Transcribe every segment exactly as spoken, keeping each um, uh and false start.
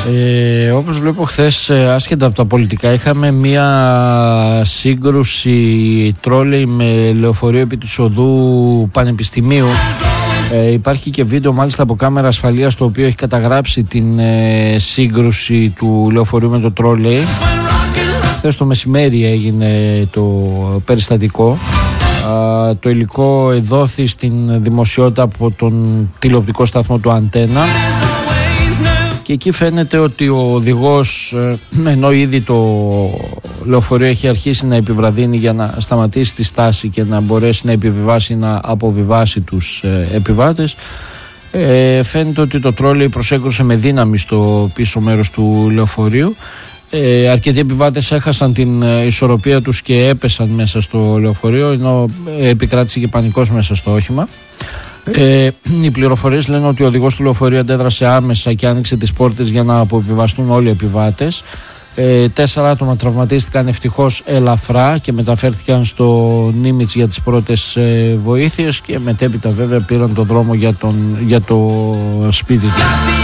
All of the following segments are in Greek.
Ε, όπως βλέπω χθες, άσχετα από τα πολιτικά, είχαμε μία σύγκρουση τρόλεϊ με λεωφορείο επί του οδού Πανεπιστημίου. Ε, υπάρχει και βίντεο μάλιστα από κάμερα ασφαλείας, το οποίο έχει καταγράψει την ε, σύγκρουση του λεωφορείου με το τρόλεϊ. Χθες το μεσημέρι έγινε το περιστατικό. Α, το υλικό εδόθη στην δημοσιότητα από τον τηλεοπτικό σταθμό του Αντένα. Και εκεί φαίνεται ότι ο οδηγός, ενώ ήδη το λεωφορείο έχει αρχίσει να επιβραδύνει για να σταματήσει τη στάση και να μπορέσει να επιβιβάσει, να αποβιβάσει τους ε, επιβάτες, ε, φαίνεται ότι το τρόλεϊ προσέκρουσε με δύναμη στο πίσω μέρος του λεωφορείου. Ε, αρκετοί επιβάτες έχασαν την ε, ισορροπία τους και έπεσαν μέσα στο λεωφορείο, ενώ ε, επικράτησε και πανικός μέσα στο όχημα. Ε, οι πληροφορίες λένε ότι ο οδηγός του λεωφορείου αντέδρασε άμεσα και άνοιξε τις πόρτες για να αποβιβαστούν όλοι οι επιβάτες. Ε, τέσσερα άτομα τραυματίστηκαν ευτυχώς ελαφρά και μεταφέρθηκαν στο Νίμιτς για τις πρώτες ε, βοήθειες, και μετέπειτα βέβαια πήραν τον δρόμο για, τον, για το σπίτι του.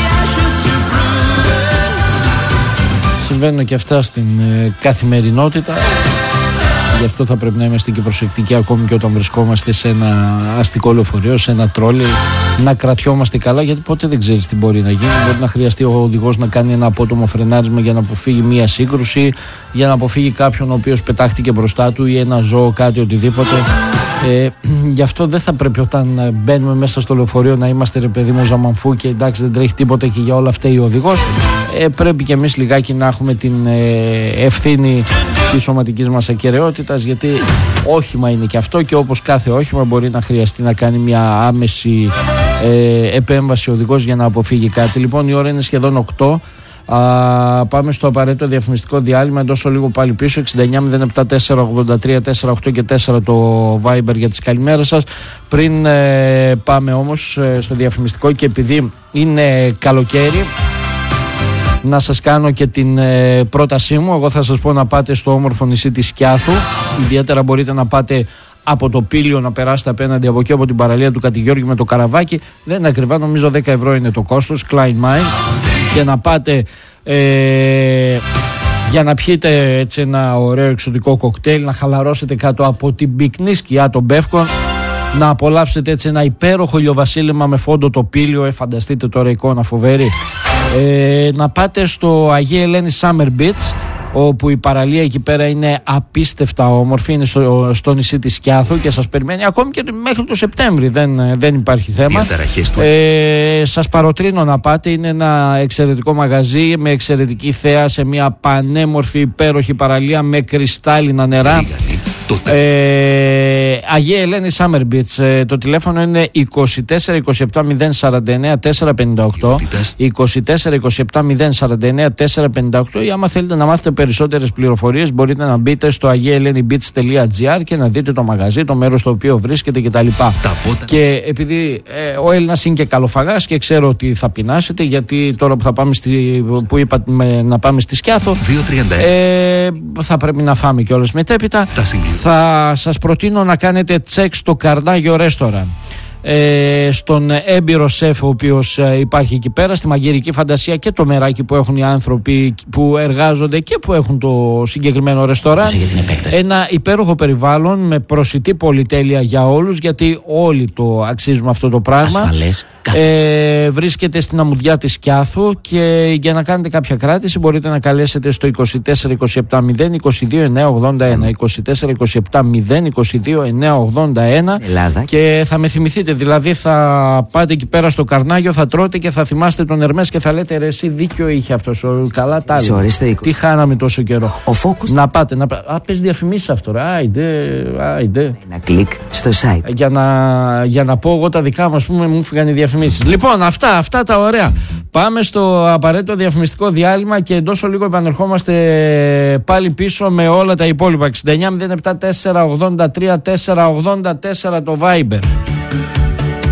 Συμβαίνουν και αυτά στην ε, καθημερινότητα. Γι' αυτό θα πρέπει να είμαστε και προσεκτικοί ακόμη και όταν βρισκόμαστε σε ένα αστικό λεωφορείο, σε ένα τρόλεϊ, να κρατιόμαστε καλά, γιατί ποτέ δεν ξέρεις τι μπορεί να γίνει. Μπορεί να χρειαστεί ο οδηγός να κάνει ένα απότομο φρενάρισμα για να αποφύγει μία σύγκρουση, για να αποφύγει κάποιον ο οποίος πετάχτηκε μπροστά του, ή ένα ζώο, κάτι οτιδήποτε. Ε, γι' αυτό δεν θα πρέπει όταν μπαίνουμε μέσα στο λεωφορείο να είμαστε, ρε παιδί μου, ζαμανφού και εντάξει δεν τρέχει τίποτα και για όλα φταίει ο οδηγός. Ε, πρέπει και εμείς λιγάκι να έχουμε την ε, ευθύνη της σωματικής μας ακεραιότητας, γιατί όχημα είναι και αυτό, και όπως κάθε όχημα μπορεί να χρειαστεί να κάνει μια άμεση ε, επέμβαση ο οδηγός για να αποφύγει κάτι. Λοιπόν, η ώρα είναι σχεδόν οκτώ. Α, πάμε στο απαραίτητο διαφημιστικό διάλειμμα. Εντός λίγο πάλι πίσω. εξήντα εννιά μηδέν επτά τέσσερα ογδόντα τρία τέσσερα οκτώ και τέσσερα το Viber για τις καλημέρες σας. Πριν ε, πάμε όμως ε, στο διαφημιστικό, και επειδή είναι καλοκαίρι, να σας κάνω και την ε, πρότασή μου. Εγώ θα σας πω να πάτε στο όμορφο νησί της Σκιάθου. Ιδιαίτερα μπορείτε να πάτε από το Πήλιο, να περάσετε απέναντι από εκεί, από την παραλία του Κατηγιώργη με το καραβάκι. Δεν είναι ακριβά, νομίζω δέκα ευρώ είναι το κόστος, Klein Mine. Και να πάτε ε, για να πιείτε έτσι ένα ωραίο εξωτικό κοκτέιλ, να χαλαρώσετε κάτω από την πυκνή σκιά των Πεύκων, να απολαύσετε έτσι ένα υπέροχο ηλιοβασίλεμα με φόντο το Πήλιο. Ε, φανταστείτε τώρα εικόνα φοβερή. Ε, να πάτε στο Αγία Ελένη Summer Beach, όπου η παραλία εκεί πέρα είναι απίστευτα όμορφη, είναι στο, στο νησί της Σκιάθου και σας περιμένει ακόμη και μέχρι το Σεπτέμβρη, δεν, δεν υπάρχει θέμα. Ε, σας παροτρύνω να πάτε, είναι ένα εξαιρετικό μαγαζί με εξαιρετική θέα σε μια πανέμορφη υπέροχη παραλία με κρυστάλλινα νερά. Ε, Αγία Ελένη Summer Beach. ε, Το τηλέφωνο είναι είκοσι τέσσερα είκοσι επτά μηδέν σαράντα εννέα τετρακόσια πενήντα οκτώ, είκοσι τέσσερα είκοσι επτά μηδέν σαράντα εννέα τετρακόσια πενήντα οκτώ, ή άμα θέλετε να μάθετε περισσότερες πληροφορίες μπορείτε να μπείτε στο αγία ελένη beach τελεία gr και να δείτε το μαγαζί, το μέρος στο οποίο βρίσκεται κτλ. Και επειδή ε, ο Έλληνας είναι και καλοφαγάς και ξέρω ότι θα πεινάσετε, γιατί τώρα που θα πάμε στη, που είπα με, να πάμε στη Σκιάθο, ε, θα πρέπει να φάμε κιόλας μετέπειτα. Θα σας προτείνω να κάνετε τσεκ στο Καρνάγιο Restaurant, ε, στον έμπειρο σεφ ο οποίος ε, υπάρχει εκεί πέρα, στη μαγειρική φαντασία και το μεράκι που έχουν οι άνθρωποι που εργάζονται και που έχουν το συγκεκριμένο ρεστοράν. Ένα υπέροχο περιβάλλον με προσιτή πολυτέλεια για όλους, γιατί όλοι το αξίζουμε αυτό το πράγμα. Ασφαλές. Ε, βρίσκεται στην αμμουδιά της Σκιάθου, και για να κάνετε κάποια κράτηση μπορείτε να καλέσετε στο είκοσι τέσσερα είκοσι επτά μηδέν είκοσι δύο εννιακόσια ογδόντα ένα, είκοσι τέσσερα είκοσι επτά μηδέν είκοσι δύο εννιακόσια ογδόντα ένα, Ελλάδα. Και θα με θυμηθείτε, δηλαδή θα πάτε εκεί πέρα στο Καρνάγιο, θα τρώτε και θα θυμάστε τον Ερμές και θα λέτε, ρε εσύ δίκιο είχε αυτός, καλά τα άλλα, τι χάναμε τόσο καιρό. Ο Focus. Να πάτε, να πάτε. Α, πες διαφημίσεις αυτό, ρε. Άιντε, άιντε. Ένα κλικ στο site. Για να, για να πω εγώ τα δικά μου, ας πούμε, μου φύγαν οι διαφημίσεις. Λοιπόν, αυτά, αυτά τα ωραία. Πάμε στο απαραίτητο διαφημιστικό διάλειμμα και εντός λίγο επανερχόμαστε πάλι πίσω με όλα τα υπόλοιπα. εξήντα εννιά μηδέν επτά τέσσερα ογδόντα τρία τετρακόσια ογδόντα τέσσερα το Viber.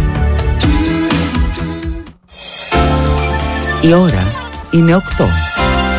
Η ώρα είναι οκτώ.